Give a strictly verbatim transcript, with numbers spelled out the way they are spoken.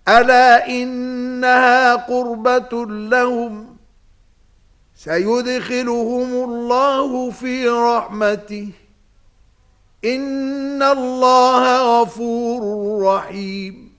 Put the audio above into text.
ألا إنها قربة لهم سيدخلهم الله في رحمته إن الله غفور رحيم.